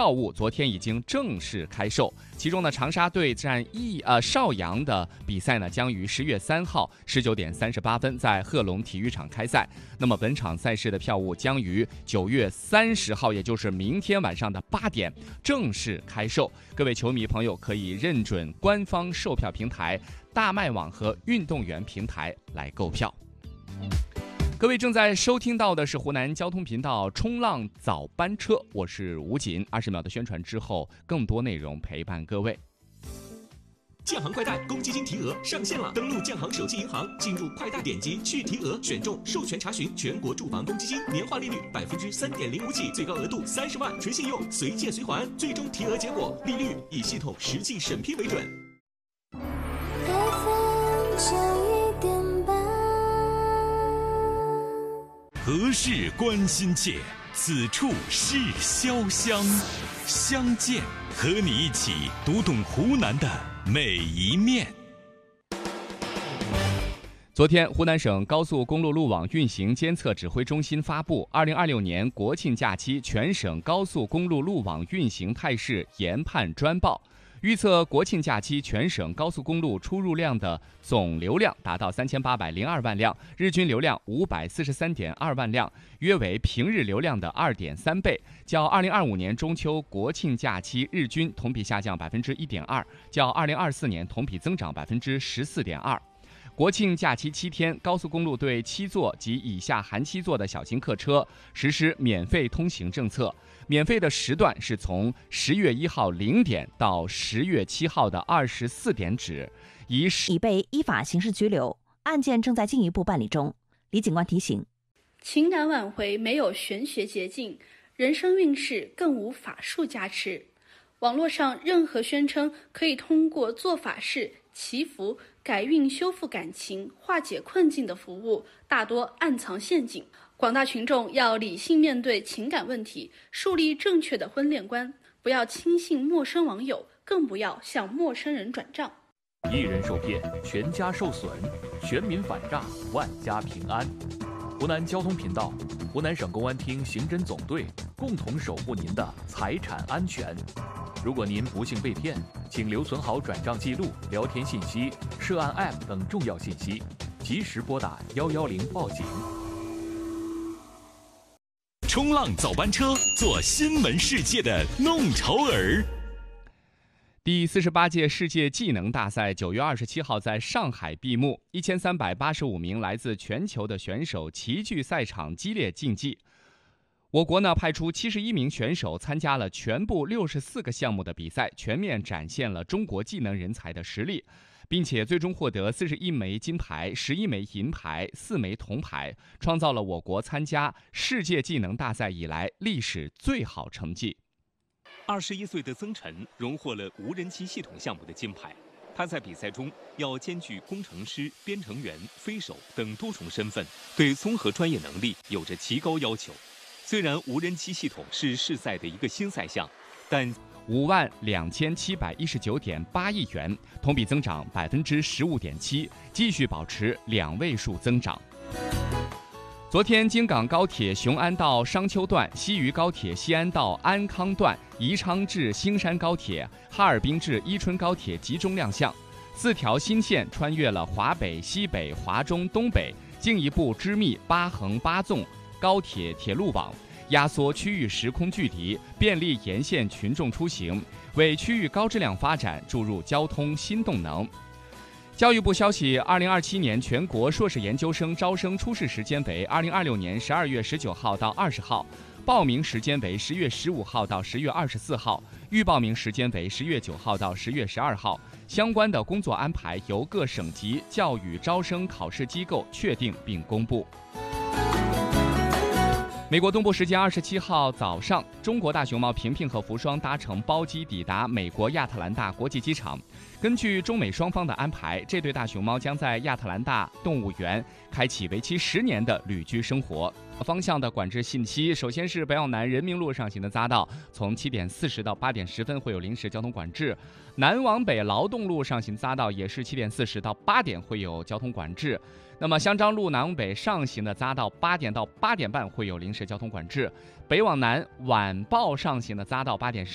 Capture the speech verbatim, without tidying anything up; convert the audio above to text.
票务昨天已经正式开售，其中呢，长沙对战益呃邵阳的比赛呢，将于十月三号十九点三十八分在贺龙体育场开赛。那么本场赛事的票务将于九月三十号，也就是明天晚上的八点正式开售。各位球迷朋友可以认准官方售票平台大麦网和运动员平台来购票。各位正在收听到的是湖南交通频道冲浪早班车，我是吴锦。二十秒的宣传之后，更多内容陪伴各位。 建行快贷公积金提额上线了，登录建行手机银行，进入快贷，点击去提额，选中授权查询全国住房公积金，年化利率百分之三点零五起，最高额度三十万，纯信用，随借随还，最终提额结果利率以系统实际审批为准。 何事关心切，此处是潇湘。相见，和你一起读懂湖南的每一面。 昨天，湖南省高速公路路网运行监测指挥中心发布《二零二六年国庆假期全省高速公路路网运行态势研判专报》。预测国庆假期全省高速公路出入量的总流量达到三千八百零二万辆，日均流量五百四十三点二万辆，约为平日流量的二点三倍，较二零二五年中秋国庆假期日均同比下降百分之一点二，较二零二四年同比增长百分之十四点二。国庆假期七天，高速公路对七座及以下含七座的小型客车实施免费通行政策。免费的时段是从十月一号零点到十月七号的二十四点止，已已被依法刑事拘留，案件正在进一步办理中。李警官提醒： 情感挽回没有玄学捷径，人生运势更无法术加持。网络上任何宣称可以通过做法事、祈福、改运、修复感情、化解困境的服务，大多暗藏陷阱。广大群众要理性面对情感问题，树立正确的婚恋观，不要轻信陌生网友，更不要向陌生人转账。 一人受骗，全家受损，全民反诈，万家平安。湖南交通频道、湖南省公安厅刑侦总队共同守护您的财产安全。如果您不幸被骗，请留存好转账记录、聊天信息、涉案 App 等重要信息，及时拨打一一零报警。 冲浪早班车，做新闻世界的弄潮儿。 第四十八届世界技能大赛九月二十七号在上海闭幕，一千三百八十五名来自全球的选手齐聚赛场激烈竞技。我国呢派出七十一名选手参加了全部六十四个项目的比赛，全面展现了中国技能人才的实力，并且最终获得四十一枚金牌、十一枚银牌、四枚铜牌，创造了我国参加世界技能大赛以来历史最好成绩。 二十一岁的曾晨荣获了无人机系统项目的金牌。他在比赛中要兼具工程师、编程员、飞手等多重身份，对综合专业能力有着极高要求。虽然无人机系统是世赛的一个新赛项，但五万两千七百一十九点八亿元，同比增长百分之十五点七，继续保持两位数增长。昨天，京港高铁雄安到商丘段、西渝高铁西安到安康段、宜昌至兴山高铁、哈尔滨至伊春高铁集中亮相，四条新线穿越了华北、西北、华中、东北，进一步织密八横八纵高铁铁路网，压缩区域时空距离，便利沿线群众出行，为区域高质量发展注入交通新动能。教育部消息，二零二七年全国硕士研究生招生初试时间为二零二六年十二月十九号到二十号，报名时间为十月十五号到十月二十四号，预报名时间为十月九号到十月十二号。相关的工作安排由各省级教育招生考试机构确定并公布。美国东部时间二十七号早上，中国大熊猫平平和福双搭乘包机抵达美国亚特兰大国际机场。根据中美双方的安排，这对大熊猫将在亚特兰大动物园开启为期十年的旅居生活。方向的管制信息，首先是北往南人民路上行的匝道，从七点四十到八点十分会有临时交通管制；南往北劳动路上行匝道也是七点四十到八点会有交通管制。那么香樟路南往北上行的匝道，八点到八点半会有临时交通管制；北往南晚报上行的匝道，八点